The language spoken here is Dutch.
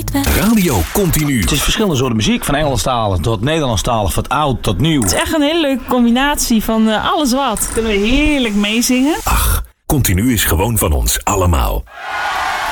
niet weg. Radio Continu. Het is verschillende soorten muziek, van Engelstalig tot Nederlandstalig, van oud tot nieuw. Het is echt een hele leuke combinatie van alles wat. Kunnen we heerlijk meezingen. Ach, Continu is gewoon van ons allemaal.